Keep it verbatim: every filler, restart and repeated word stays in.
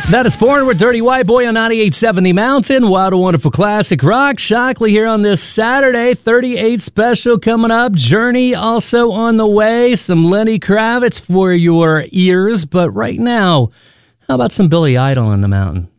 That is Foreign with Dirty White Boy on ninety-eight point seven The Mountain. Wild and Wonderful Classic Rock. Shockley here on this Saturday. thirty-eight special coming up. Journey also on the way. Some Lenny Kravitz for your ears. But right now, how about some Billy Idol on the mountain?